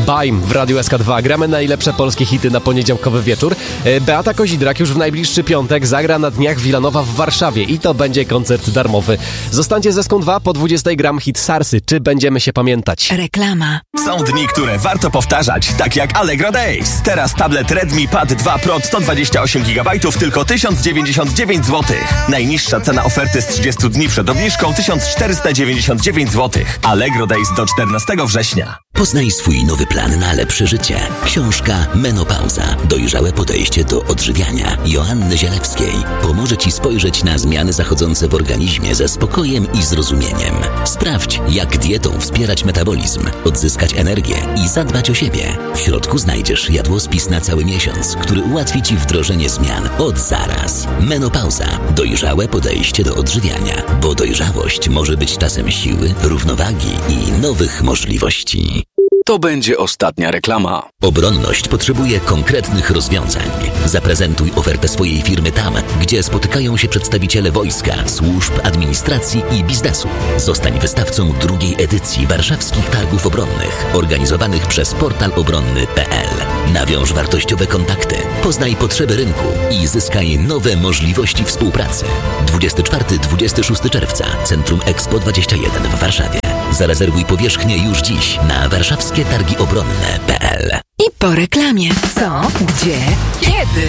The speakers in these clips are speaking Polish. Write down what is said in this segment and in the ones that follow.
Baim w Radiu SK2. Gramy najlepsze polskie hity na poniedziałkowy wieczór. Beata Kozidrak już w najbliższy piątek zagra na Dniach Wilanowa w Warszawie i to będzie koncert darmowy. Zostańcie ze Eską 2, po 20 gram hit Sarsy. Czy będziemy się pamiętać? Reklama. Są dni, które warto powtarzać, tak jak Allegro Days. Teraz tablet Redmi Pad 2 Pro 128 GB tylko 1099 zł. Najniższa cena oferty z 30 dni przed obniżką 1499 zł. Allegro Days do 14 września. Poznaj swój nowy plan na lepsze życie. Książka Menopauza. Dojrzałe podejście do odżywiania Joanny Zielewskiej pomoże Ci spojrzeć na zmiany zachodzące w organizmie ze spokojem i zrozumieniem. Sprawdź, jak dietą wspierać metabolizm, odzyskać energię i zadbać o siebie. W środku znajdziesz jadłospis na cały miesiąc, który ułatwi Ci wdrożenie zmian od zaraz. Menopauza. Dojrzałe podejście do odżywiania, bo dojrzałość może być czasem siły, równowagi i nowych możliwości. To będzie ostatnia reklama. Obronność potrzebuje konkretnych rozwiązań. Zaprezentuj ofertę swojej firmy tam, gdzie spotykają się przedstawiciele wojska, służb, administracji i biznesu. Zostań wystawcą drugiej edycji Warszawskich Targów Obronnych, organizowanych przez portal obronny.pl. Nawiąż wartościowe kontakty, poznaj potrzeby rynku i zyskaj nowe możliwości współpracy. 24-26 czerwca, Centrum Expo 21 w Warszawie. Zarezerwuj powierzchnię już dziś na warszawskietargiobronne.pl. I po reklamie. Co? Gdzie? Kiedy?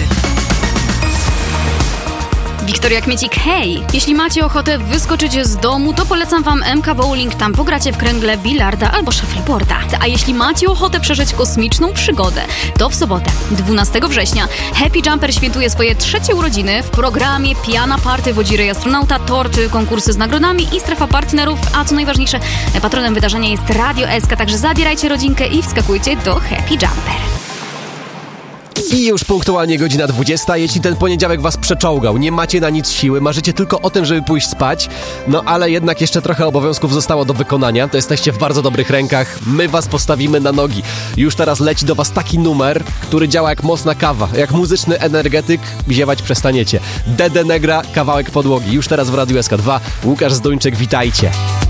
Wiktoria Kmiecik, hej! Jeśli macie ochotę wyskoczyć z domu, to polecam Wam MK Bowling. Tam pogracie w kręgle, bilarda albo shuffleboarda. A jeśli macie ochotę przeżyć kosmiczną przygodę, to w sobotę, 12 września, Happy Jumper świętuje swoje 3. urodziny. W programie Piana Party, wodzirej astronauta, torty, konkursy z nagrodami i strefa partnerów. A co najważniejsze, patronem wydarzenia jest Radio SK, także zabierajcie rodzinkę i wskakujcie do Happy Jumper. I już punktualnie godzina 20. Jeśli ten poniedziałek was przeczołgał, nie macie na nic siły, marzycie tylko o tym, żeby pójść spać, no ale jednak jeszcze trochę obowiązków zostało do wykonania, to jesteście w bardzo dobrych rękach. My was postawimy na nogi. Już teraz leci do was taki numer, który działa jak mocna kawa, jak muzyczny energetyk, ziewać przestaniecie. Dede Negra, kawałek podłogi. Już teraz w Radiu SK2. Łukasz Zduńczyk, witajcie.